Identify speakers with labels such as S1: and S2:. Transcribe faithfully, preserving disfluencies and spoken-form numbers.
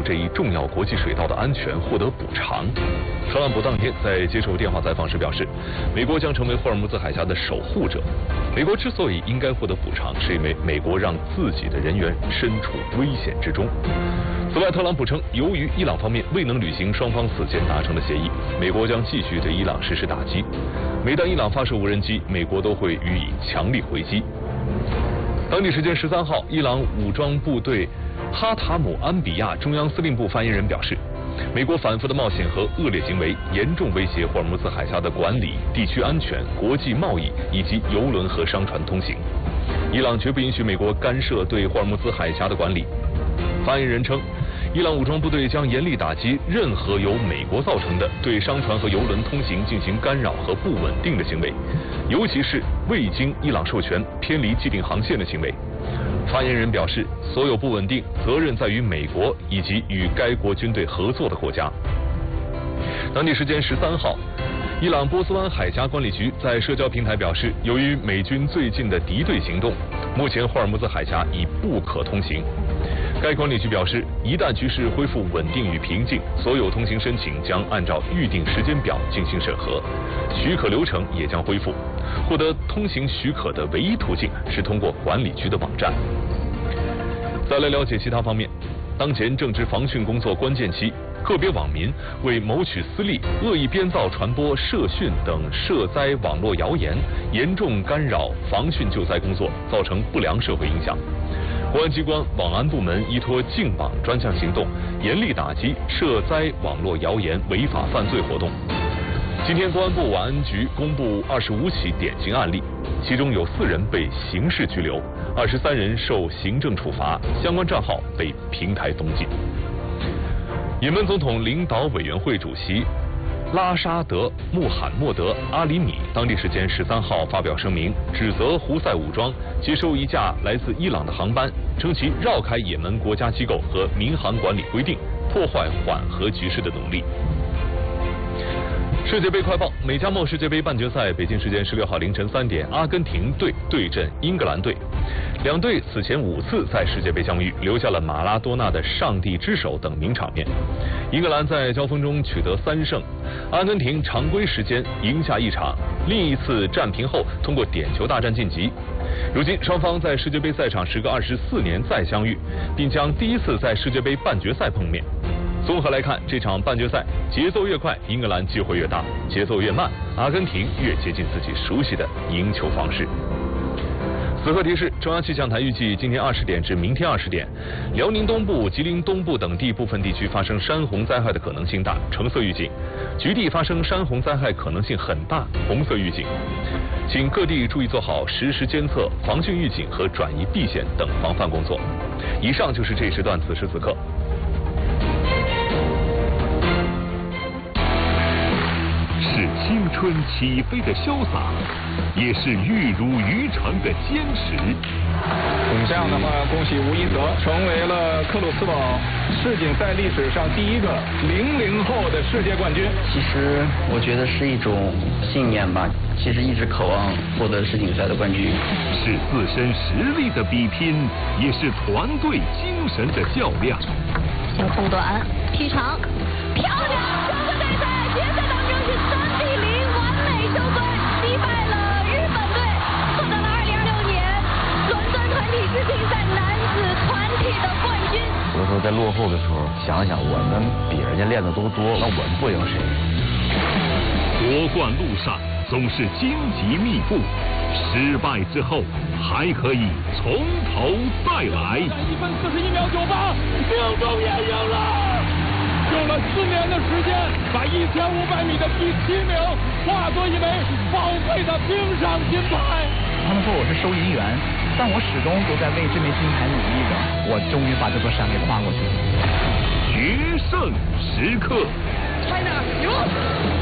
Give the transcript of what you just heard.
S1: 这一重要国际水道的安全获得补偿。特朗普当天在接受电话采访时表示，美国将成为霍尔木兹海峡的守护者。美国之所以应该获得补偿，是因为美国让自己的人员身处危险之中。此外，特朗普称，由于伊朗方面未能履行双方此前达成的协议，美国将继续对伊朗实施打击。每当伊朗发射无人机，美国都会予以强力回击。当地时间十三号，伊朗武装部队哈塔姆安比亚中央司令部发言人表示，美国反复的冒险和恶劣行为严重威胁霍尔木兹海峡的管理、地区安全、国际贸易以及邮轮和商船通行。伊朗绝不允许美国干涉对霍尔木兹海峡的管理。发言人称，伊朗武装部队将严厉打击任何由美国造成的对商船和邮轮通行进行干扰和不稳定的行为，尤其是未经伊朗授权偏离既定航线的行为。发言人表示，所有不稳定责任在于美国以及与该国军队合作的国家。当地时间十三号，伊朗波斯湾海峡管理局在社交平台表示，由于美军最近的敌对行动，目前霍尔木兹海峡已不可通行。该管理局表示，一旦局势恢复稳定与平静，所有通行申请将按照预定时间表进行审核，许可流程也将恢复。获得通行许可的唯一途径是通过管理局的网站。再来了解其他方面，当前正值防汛工作关键期，个别网民为谋取私利，恶意编造、传播涉汛等涉灾网络谣言，严重干扰防汛救灾工作，造成不良社会影响。公安机关网安部门依托净网专项行动，严厉打击涉灾网络谣言违法犯罪活动。今天，公安部网安局公布二十五起典型案例，其中有四人被刑事拘留，二十三人受行政处罚，相关账号被平台封禁。也门总统领导委员会主席拉沙德·穆罕默德·阿里米当地时间十三号发表声明，指责胡塞武装接收一架来自伊朗的航班，称其绕开也门国家机构和民航管理规定，破坏缓和局势的努力。世界杯快报：美加墨世界杯半决赛，北京时间十六号凌晨三点，阿根廷队对阵英格兰队。两队此前五次在世界杯相遇，留下了马拉多纳的上帝之手等名场面。英格兰在交锋中取得三胜，阿根廷常规时间赢下一场，另一次战平后通过点球大战晋级。如今双方在世界杯赛场时隔二十四年再相遇，并将第一次在世界杯半决赛碰面。综合来看，这场半决赛节奏越快，英格兰机会越大；节奏越慢，阿根廷越接近自己熟悉的赢球方式。此刻提示：中央气象台预计今天二十点至明天二十点，辽宁东部、吉林东部等地部分地区发生山洪灾害的可能性大，橙色预警；局地发生山洪灾害可能性很大，红色预警。请各地注意做好实时监测、防汛预警和转移避险等防范工作。以上就是这一时段此时此刻。
S2: 是青春起飞的潇洒，也是玉如于成的坚持。
S3: 这样的话，恭喜吴一泽成为了克鲁斯堡世锦赛历史上第一个零零后的世界冠军。
S4: 其实我觉得是一种信念吧，其实一直渴望获得世锦赛的冠军。
S2: 是自身实力的比拼，也是团队精神的较量。
S5: 小护短，踢长，漂亮！整个比赛决赛当中是三比零完美收官，击败了日本队，获得了二零二六年伦敦团体世锦赛男子团体的冠军。
S6: 有的时候在落后的时候，想想我们比人家练的都多，那我们不赢谁？
S2: 夺冠路上总是荆棘密布，失败之后还可以从头再来。
S3: 一分四十一秒九八，命中也赢了。用了四年的时间，把一千五百米的第七名化作一枚宝贵的冰上金牌。
S7: 他们说我是收银员，但我始终都在为这枚金牌努力着。我终于把这座山给跨过去了。
S2: 决胜时刻
S3: China 赢了。